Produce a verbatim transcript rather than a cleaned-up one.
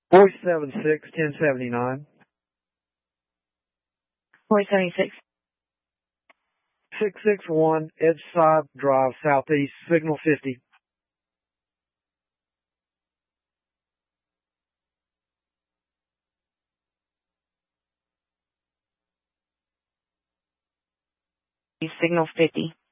four seven six, ten seventy-nine. four seventy-six. six six one, Edgeside Drive, Southeast, Signal fifty. Signal fifty.